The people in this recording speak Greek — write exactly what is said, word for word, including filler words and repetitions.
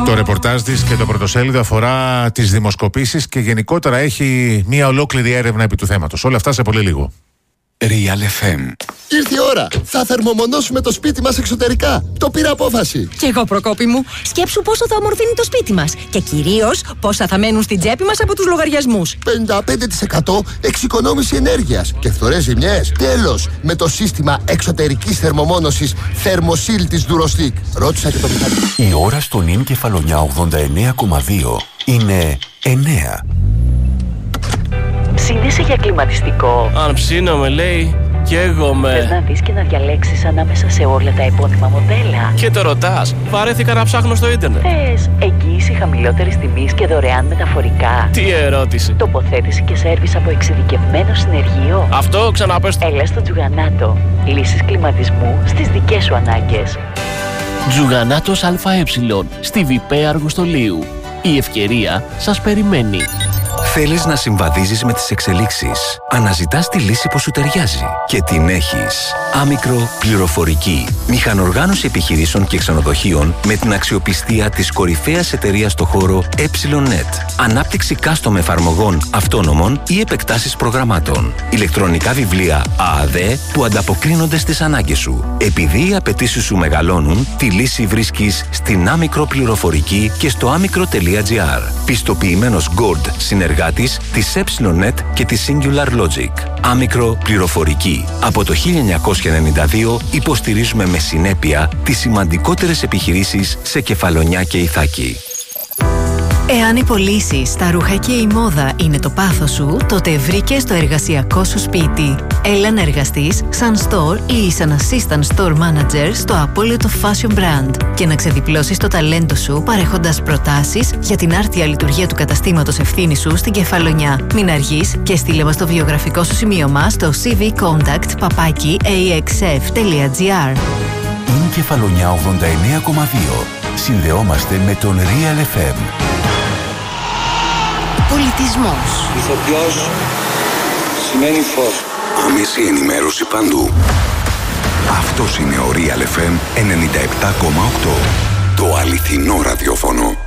Το ρεπορτάζ της και το πρωτοσέλιδο αφορά τις δημοσκοπήσεις και γενικότερα έχει μια ολόκληρη έρευνα επί του θέματος. Όλα αυτά σε πολύ λίγο. Real εφ εμ. Ήρθε η ώρα! Θα θερμομονώσουμε το σπίτι μας εξωτερικά. Το πήρα απόφαση. Κι εγώ, Προκόπη μου. Σκέψου πόσο θα ομορφύνει το σπίτι μας. Και κυρίως πόσα θα μένουν στην τσέπη μας από τους λογαριασμούς. πενήντα πέντε τοις εκατό εξοικονόμηση ενέργειας και φθορές ζημιές. Τέλος! Με το σύστημα εξωτερικής θερμομόνωσης Thermosil της Durostic. Ρώτησα και το μηχανικό. Η ώρα στο νυν Κεφαλονιά ογδόντα εννέα κόμμα δύο είναι εννέα. Ψήνεσαι για κλιματιστικό? Αν ψήνομαι, λέει, καίγομαι. Θες να δεις και να διαλέξεις ανάμεσα σε όλα τα επώνυμα μοντέλα? Και το ρωτάς. Βαρέθηκα να ψάχνω στο ίντερνετ. Θες εγγύηση χαμηλότερης τιμής και δωρεάν μεταφορικά? Τι ερώτηση. Τοποθέτηση και σέρβις από εξειδικευμένο συνεργείο? Αυτό ξαναπες το. Έλα στο Τζουγανάτο. Λύσεις κλιματισμού στις δικές σου ανάγκες. Τζουγανάτος ΑΕ, στη Βιπέ Αργοστολίου. Η ευκαιρία σας περιμένει. Θέλεις να συμβαδίζεις με τις εξελίξεις. Αναζητάς τη λύση που σου ταιριάζει. Και την έχεις. Άμικρο πληροφορική. Μηχανοργάνωση επιχειρήσεων και ξενοδοχείων με την αξιοπιστία της κορυφαίας εταιρείας στο χώρο ε-νετ. Ανάπτυξη custom εφαρμογών αυτόνομων ή επεκτάσεις προγραμμάτων. Ηλεκτρονικά βιβλία ΑΑΔΕ που ανταποκρίνονται στις ανάγκες σου. Επειδή οι απαιτήσεις σου μεγαλώνουν, τη λύση βρίσκεις στην Άμικρο πληροφορική και στο άμικρο τελεία τζι άρ. Πιστοποιημένος Gold συνεργάτης της ε-νετ και της Singular Logic. Άμικρο πληροφορική. Από το χίλια εννιακόσια ενενήντα δύο υποστηρίζουμε με συνέπεια τις σημαντικότερες επιχειρήσεις σε Κεφαλονιά και Ιθάκη. Εάν οι πωλήσεις, τα ρούχα και η μόδα είναι το πάθος σου, τότε βρήκες το εργασιακό σου σπίτι. Έλα να εργαστείς σαν store ή σαν assistant store manager στο απόλυτο fashion brand και να ξεδιπλώσεις το ταλέντο σου παρέχοντας προτάσεις για την άρτια λειτουργία του καταστήματος ευθύνης σου στην Κεφαλονιά. Μην αργείς και στείλε μας το βιογραφικό σου σημείωμα στο cvcontact παπάκι έι εξ εφ τελεία τζι άρ. Είναι Κεφαλονιά ογδόντα εννέα κόμμα δύο. Συνδεόμαστε με τον Real εφ εμ. Πολιτισμός. Ηθοποιός σημαίνει φως. Άμεση ενημέρωση παντού. Αυτός είναι ο Real εφ εμ ενενήντα επτά κόμμα οκτώ. Το αληθινό ραδιόφωνο.